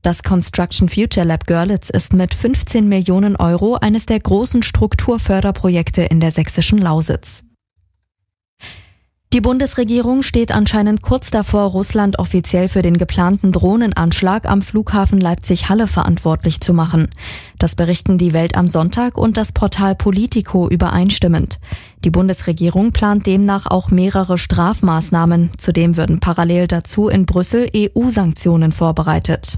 Das Construction Future Lab Görlitz ist mit 15 Millionen Euro eines der großen Strukturförderprojekte in der sächsischen Lausitz. Die Bundesregierung steht anscheinend kurz davor, Russland offiziell für den geplanten Drohnenanschlag am Flughafen Leipzig-Halle verantwortlich zu machen. Das berichten die Welt am Sonntag und das Portal Politico übereinstimmend. Die Bundesregierung plant demnach auch mehrere Strafmaßnahmen. Zudem würden parallel dazu in Brüssel EU-Sanktionen vorbereitet.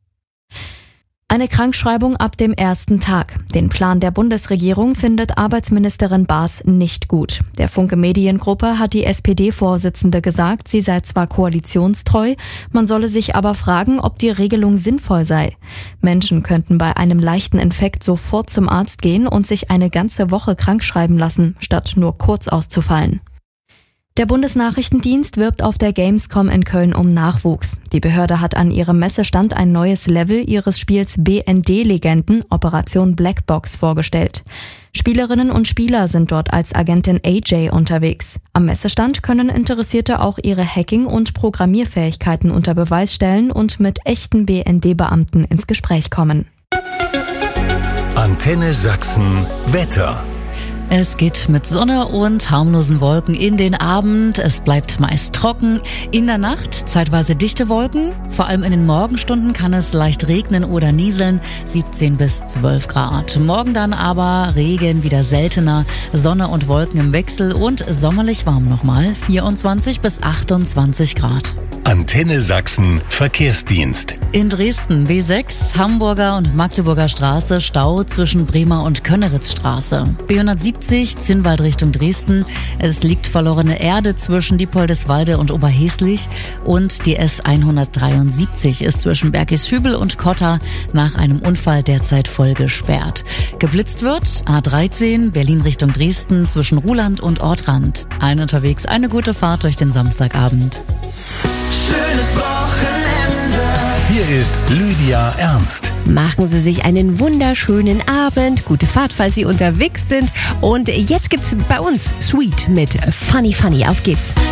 Eine Krankschreibung ab dem ersten Tag. Den Plan der Bundesregierung findet Arbeitsministerin Baas nicht gut. Der Funke Mediengruppe hat die SPD-Vorsitzende gesagt, sie sei zwar koalitionstreu, man solle sich aber fragen, ob die Regelung sinnvoll sei. Menschen könnten bei einem leichten Infekt sofort zum Arzt gehen und sich eine ganze Woche krankschreiben lassen, statt nur kurz auszufallen. Der Bundesnachrichtendienst wirbt auf der Gamescom in Köln um Nachwuchs. Die Behörde hat an ihrem Messestand ein neues Level ihres Spiels BND-Legenden Operation Blackbox vorgestellt. Spielerinnen und Spieler sind dort als Agentin AJ unterwegs. Am Messestand können Interessierte auch ihre Hacking- und Programmierfähigkeiten unter Beweis stellen und mit echten BND-Beamten ins Gespräch kommen. Antenne Sachsen Wetter. Es geht mit Sonne und harmlosen Wolken in den Abend. Es bleibt meist trocken. In der Nacht zeitweise dichte Wolken. Vor allem in den Morgenstunden kann es leicht regnen oder nieseln. 17 bis 12 Grad. Morgen dann aber Regen wieder seltener. Sonne und Wolken im Wechsel und sommerlich warm nochmal. 24 bis 28 Grad. Antenne Sachsen Verkehrsdienst. In Dresden B6, Hamburger und Magdeburger Straße, Stau zwischen Bremer und Könneritzstraße. B170, Zinnwald Richtung Dresden. Es liegt verlorene Erde zwischen Diepoldeswalde und Oberheslich. Und die S173 ist zwischen Bergisch-Hübel und Kotter nach einem Unfall derzeit voll gesperrt. Geblitzt wird A13, Berlin Richtung Dresden zwischen Ruhland und Ortrand. Allen unterwegs eine gute Fahrt durch den Samstagabend. Schönes Wochenende. Hier ist Lydia Ernst. Machen Sie sich einen wunderschönen Abend, gute Fahrt, falls Sie unterwegs sind. Und jetzt gibt's bei uns Sweet mit Funny Funny. Auf geht's.